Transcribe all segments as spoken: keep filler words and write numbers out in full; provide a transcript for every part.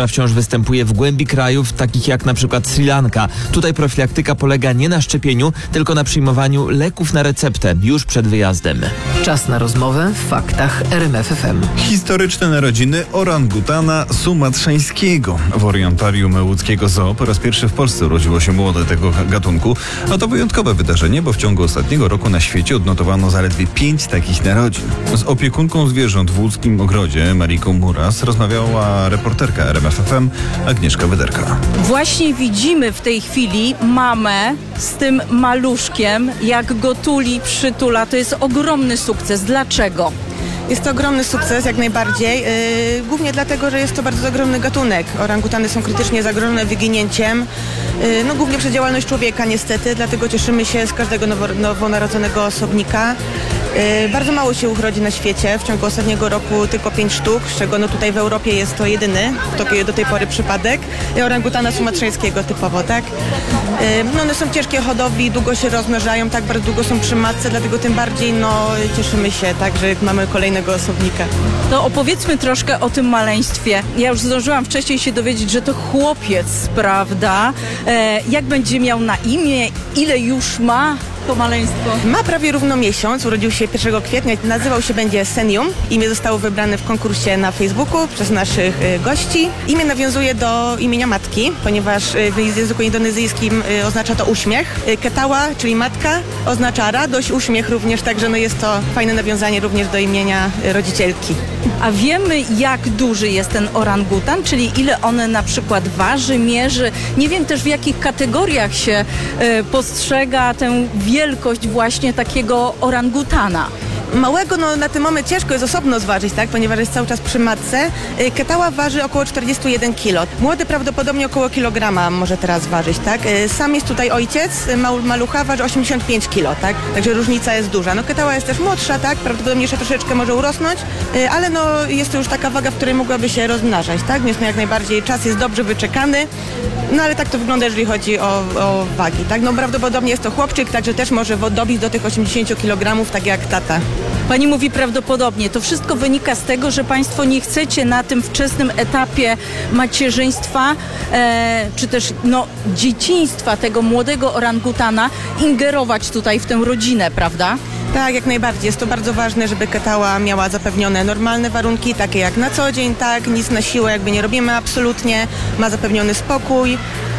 która wciąż występuje w głębi krajów, takich jak na przykład Sri Lanka. Tutaj profilaktyka polega nie na szczepieniu, tylko na przyjmowaniu leków na receptę już przed wyjazdem. Czas na rozmowę w faktach R M F F M. Historyczne narodziny orangutana sumatrzańskiego. W orientarium łódzkiego zoo po raz pierwszy w Polsce urodziło się młode tego gatunku, a to wyjątkowe wydarzenie, bo w ciągu ostatniego roku na świecie odnotowano zaledwie pięć takich narodzin. Z opiekunką zwierząt w łódzkim ogrodzie, Mariką Muras, rozmawiała reporterka R M F F M Agnieszka Wyderka. Właśnie widzimy w tej chwili mamę z tym maluszkiem, jak go tuli, przytula. To jest ogromny sukces. Dlaczego? Jest to ogromny sukces, jak najbardziej. Yy, głównie dlatego, że jest to bardzo ogromny gatunek. Orangutany są krytycznie zagrożone wyginięciem. Yy, no głównie przez działalność człowieka niestety, dlatego cieszymy się z każdego nowo, nowonarodzonego osobnika. Yy, bardzo mało się urodzi na świecie. W ciągu ostatniego roku tylko pięć sztuk, z czego no tutaj w Europie jest to jedyny to do tej pory przypadek. Orangutana sumatrzańskiego typowo, tak? Yy, no one są ciężkie hodowli, długo się rozmnażają, tak bardzo długo są przy matce, dlatego tym bardziej no cieszymy się, tak, że mamy kolejnego osobnika. To opowiedzmy troszkę o tym maleństwie. Ja już zdążyłam wcześniej się dowiedzieć, że to chłopiec, prawda? E, jak będzie miał na imię? Ile już ma to maleństwo? Ma prawie równo miesiąc, urodził się pierwszego kwietnia, nazywał się będzie Senium. Imię zostało wybrane w konkursie na Facebooku przez naszych y, gości. Imię nawiązuje do imienia matki, ponieważ y, w języku indonezyjskim y, oznacza to uśmiech. Y, Ketała, czyli matka, oznacza radość, uśmiech również, także no jest to fajne nawiązanie również do imienia y, rodzicielki. A wiemy, jak duży jest ten orangutan, czyli ile on na przykład waży, mierzy. Nie wiem też, w jakich kategoriach się y, postrzega tę wielkość właśnie takiego orangutana. Małego no, na ten moment ciężko jest osobno zważyć, tak, ponieważ jest cały czas przy matce. Ketała waży około czterdzieści jeden kilo. Młody prawdopodobnie około kilograma może teraz ważyć, tak. Sam jest tutaj ojciec, mał, malucha waży osiemdziesiąt pięć kilo, tak, także różnica jest duża. No Ketała jest też młodsza, tak, prawdopodobnie jeszcze troszeczkę może urosnąć, ale no jest to już taka waga, w której mogłaby się rozmnażać, tak, więc no, jak najbardziej czas jest dobrze wyczekany, no ale tak to wygląda, jeżeli chodzi o, o wagi, tak, no prawdopodobnie jest to chłopczyk, także też może dobić do tych osiemdziesięciu kilogramów, tak jak tata. Pani mówi prawdopodobnie. To wszystko wynika z tego, że Państwo nie chcecie na tym wczesnym etapie macierzyństwa, e, czy też no, dzieciństwa tego młodego orangutana ingerować tutaj w tę rodzinę, prawda? Tak, jak najbardziej. Jest to bardzo ważne, żeby Ketała miała zapewnione normalne warunki, takie jak na co dzień, tak, nic na siłę jakby nie robimy absolutnie, ma zapewniony spokój.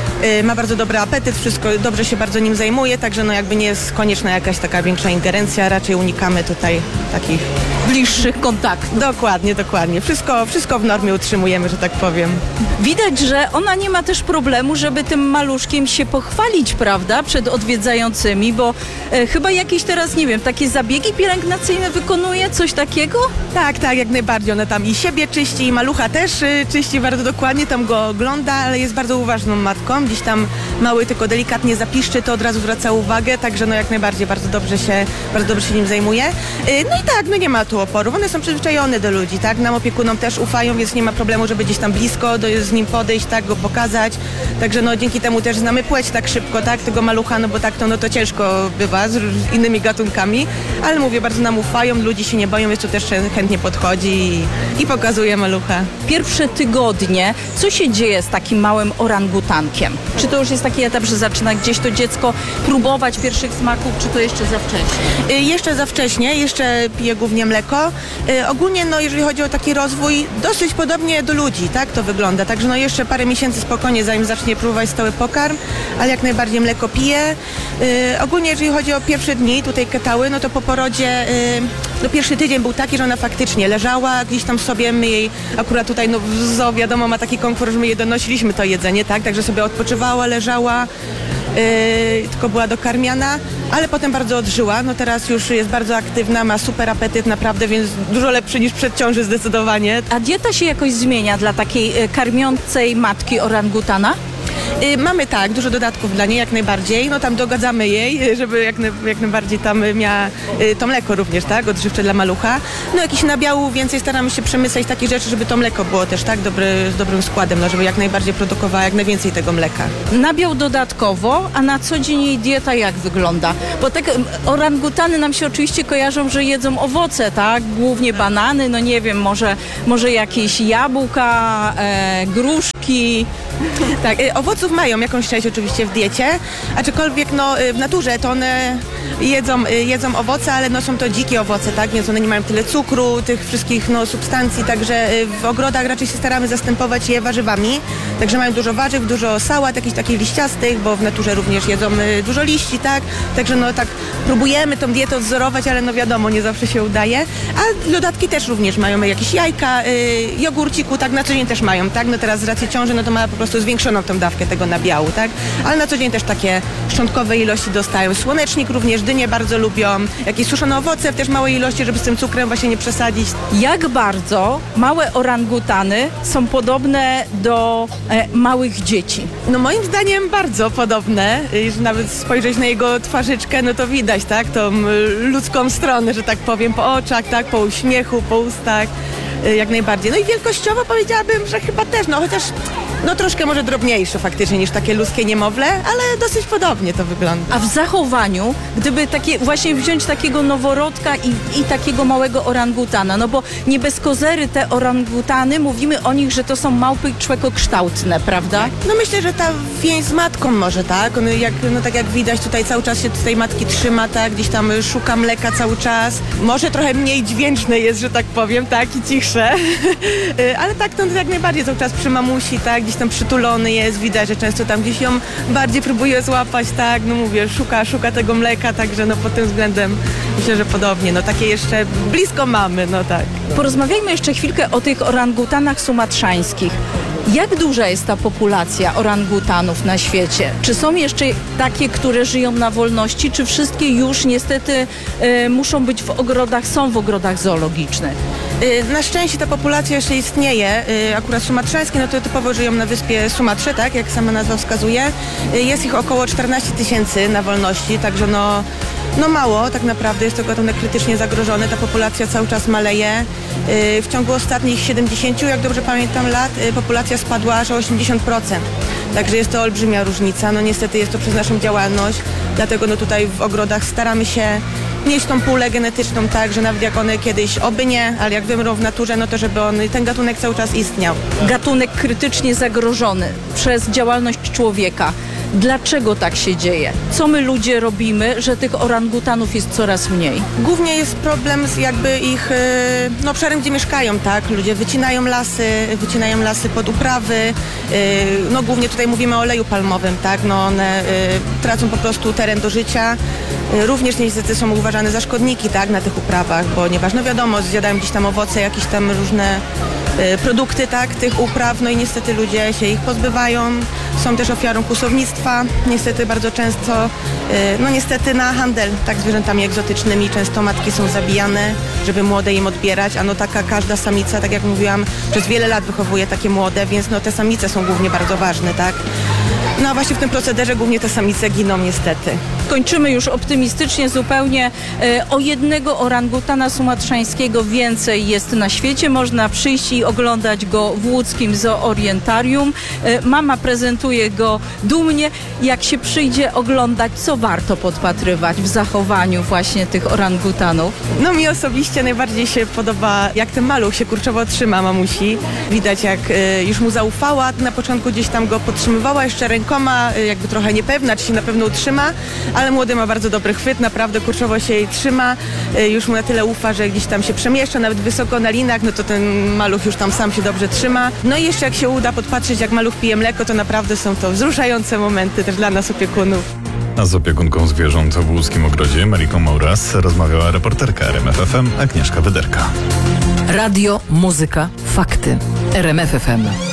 Ma bardzo dobry apetyt, wszystko dobrze się bardzo nim zajmuje, także no jakby nie jest konieczna jakaś taka większa ingerencja, raczej unikamy tutaj takich bliższych kontaktów. Dokładnie, dokładnie. Wszystko, wszystko w normie utrzymujemy, że tak powiem. Widać, że ona nie ma też problemu, żeby tym maluszkiem się pochwalić, prawda, przed odwiedzającymi, bo e, chyba jakieś teraz, nie wiem, takie zabiegi pielęgnacyjne wykonuje, coś takiego? Tak, tak, jak najbardziej. Ona tam i siebie czyści, i malucha też y, czyści bardzo dokładnie, tam go ogląda, ale jest bardzo uważną matką. Gdzieś tam mały tylko delikatnie zapiszczy, to od razu zwraca uwagę, także no jak najbardziej bardzo dobrze się, bardzo dobrze się nim zajmuje. Y, no i tak, no nie ma tu oporów. One są przyzwyczajone do ludzi, tak? Nam opiekunom też ufają, więc nie ma problemu, żeby gdzieś tam blisko do, z nim podejść, tak, go pokazać. Także no dzięki temu też znamy płeć tak szybko, tak, tego malucha, no bo tak to, no to ciężko bywa z, z innymi gatunkami, ale mówię, bardzo nam ufają, ludzi się nie boją, więc tu też chętnie podchodzi i, i pokazuje malucha. Pierwsze tygodnie, co się dzieje z takim małym orangutankiem? Czy to już jest taki etap, że zaczyna gdzieś to dziecko próbować pierwszych smaków, czy to jeszcze za wcześnie? Y, jeszcze za wcześnie, jeszcze pije głównie mleko. Y, ogólnie, no jeżeli chodzi o taki rozwój, dosyć podobnie do ludzi, tak to wygląda. Także no jeszcze parę miesięcy spokojnie, zanim zacznie próbować stały pokarm, ale jak najbardziej mleko pije. Y, ogólnie, jeżeli chodzi o pierwsze dni tutaj Ketały, no to po porodzie, y, no pierwszy tydzień był taki, że ona faktycznie leżała gdzieś tam sobie, my jej akurat tutaj, no w zoo wiadomo ma taki komfort, że my jej donosiliśmy to jedzenie, tak, także sobie odpoczywała, leżała. Yy, tylko była dokarmiana, ale potem bardzo odżyła. No teraz już jest bardzo aktywna, ma super apetyt naprawdę, więc dużo lepszy niż przed ciąży zdecydowanie. A dieta się jakoś zmienia dla takiej karmiącej matki orangutana? Yy, mamy tak, dużo dodatków dla niej, jak najbardziej. No tam dogadzamy jej, żeby jak, na, jak najbardziej tam miała yy, to mleko również, tak, odżywcze dla malucha. No jakiś nabiału więcej staramy się przemyśleć takich rzeczy, żeby to mleko było też tak dobry, z dobrym składem, no żeby jak najbardziej produkowała jak najwięcej tego mleka. Nabiał dodatkowo, a na co dzień jej dieta jak wygląda? Bo tak orangutany nam się oczywiście kojarzą, że jedzą owoce, tak, głównie banany, no nie wiem, może, może jakieś jabłka, e, gruszki. jabłki. Tak, y, owoców mają jakąś część oczywiście w diecie, aczkolwiek no, y, w naturze to one jedzą, y, jedzą owoce, ale no, są to dzikie owoce, tak, więc one nie mają tyle cukru, tych wszystkich no, substancji, także y, w ogrodach raczej się staramy zastępować je warzywami, także mają dużo warzyw, dużo sałat, jakichś takich liściastych, bo w naturze również jedzą y, dużo liści, tak, także no tak próbujemy tą dietę odzorować, ale no wiadomo, nie zawsze się udaje, a dodatki też również mają jakieś jajka, y, jogurciku, tak, na co dzień też mają, tak, no teraz z racji ciąży, no to ma po prostu zwiększoną tą dawkę tego nabiału, tak? Ale na co dzień też takie szczątkowe ilości dostają. Słonecznik również, dynie bardzo lubią, jakieś suszone owoce w też małej ilości, żeby z tym cukrem właśnie nie przesadzić. Jak bardzo małe orangutany są podobne do e, małych dzieci? No moim zdaniem bardzo podobne, że nawet spojrzeć na jego twarzyczkę, no to widać, tak? Tą y, ludzką stronę, że tak powiem, po oczach, tak? Po uśmiechu, po ustach, y, jak najbardziej. No i wielkościowo powiedziałabym, że chyba też, no chociaż no troszkę może drobniejsze faktycznie niż takie ludzkie niemowlę, ale dosyć podobnie to wygląda. A w zachowaniu, gdyby takie, właśnie wziąć takiego noworodka i, i takiego małego orangutana, no bo nie bez kozery te orangutany, mówimy o nich, że to są małpy człekokształtne, prawda? No myślę, że ta więź z matką może, tak? On jak, no tak jak widać tutaj cały czas się tej matki trzyma, tak? Gdzieś tam szuka mleka cały czas. Może trochę mniej dźwięczne jest, że tak powiem, tak? I cichsze. Ale tak to jak najbardziej cały czas przy mamusi, tak? Gdzieś tam przytulony jest, widać, że często tam gdzieś ją bardziej próbuje złapać, tak? No mówię, szuka, szuka tego mleka, także no pod tym względem myślę, że podobnie. No takie jeszcze blisko mamy, no tak. Porozmawiajmy jeszcze chwilkę o tych orangutanach sumatrzańskich. Jak duża jest ta populacja orangutanów na świecie? Czy są jeszcze takie, które żyją na wolności, czy wszystkie już niestety e, muszą być w ogrodach, są w ogrodach zoologicznych? Y, Na szczęście ta populacja jeszcze istnieje. Y, Akurat sumatrzańskie, no to typowo żyją na wyspie Sumatrze, tak, jak sama nazwa wskazuje. Y, Jest ich około czternaście tysięcy na wolności, także no, no mało tak naprawdę, jest to gatunek krytycznie zagrożony, ta populacja cały czas maleje. Y, W ciągu ostatnich siedemdziesięciu, jak dobrze pamiętam, lat y, populacja spadła aż o osiemdziesiąt procent. Także jest to olbrzymia różnica. No niestety jest to przez naszą działalność, dlatego no tutaj w ogrodach staramy się mieć tą pulę genetyczną tak, że nawet jak one kiedyś oby nie, ale jak wymrą w naturze, no to żeby on, ten gatunek cały czas istniał. Gatunek krytycznie zagrożony przez działalność człowieka. Dlaczego tak się dzieje? Co my ludzie robimy, że tych orangutanów jest coraz mniej? Głównie jest problem z jakby ich y, no, obszarem, gdzie mieszkają, tak? Ludzie wycinają lasy, wycinają lasy pod uprawy, y, no głównie tutaj mówimy o oleju palmowym, tak? No one y, tracą po prostu teren do życia. Y, Również niestety są uważane za szkodniki, tak? Na tych uprawach, ponieważ no wiadomo, zjadają gdzieś tam owoce, jakieś tam różne y, produkty, tak? Tych upraw, no i niestety ludzie się ich pozbywają. Są też ofiarą kłusownictwa, niestety bardzo często, y, no niestety na handel tak zwierzętami egzotycznymi często matki są zabijane, żeby młode im odbierać, a no taka każda samica, tak jak mówiłam, przez wiele lat wychowuje takie młode, więc no te samice są głównie bardzo ważne, tak? No a właśnie w tym procederze głównie te samice giną niestety. Kończymy już optymistycznie zupełnie. E, O jednego orangutana sumatrzańskiego więcej jest na świecie. Można przyjść i oglądać go w łódzkim zoorientarium. E, Mama prezentuje go dumnie. Jak się przyjdzie oglądać, co warto podpatrywać w zachowaniu właśnie tych orangutanów? No mi osobiście najbardziej się podoba, jak ten maluch się kurczowo trzyma mamusi. Widać, jak y, już mu zaufała, na początku gdzieś tam go podtrzymywała jeszcze rękoma, y, jakby trochę niepewna, czy się na pewno utrzyma, ale młody ma bardzo dobry chwyt, naprawdę kurczowo się jej trzyma, y, już mu na tyle ufa, że gdzieś tam się przemieszcza, nawet wysoko na linach, no to ten maluch już tam sam się dobrze trzyma. No i jeszcze jak się uda podpatrzeć, jak maluch pije mleko, to naprawdę są to wzruszające momenty też dla nas opiekunów. A z opiekunką zwierząt w łódzkim ogrodzie Mariką Mauras rozmawiała reporterka R M F F M Agnieszka Wyderka. Radio, muzyka, fakty. R M F F M.